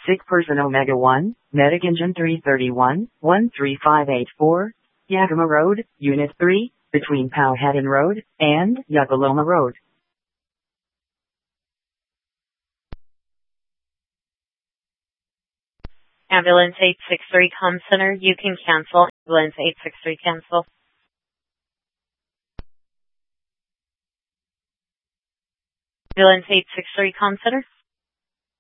Sick person Omega 1, Medic Engine 331, 13584, Yakima Road, Unit 3, between Powhatan Road and Yakaloma Road. Ambulance 863 Com Center, you can cancel. Ambulance 863 cancel. Ambulance 863 Com Center.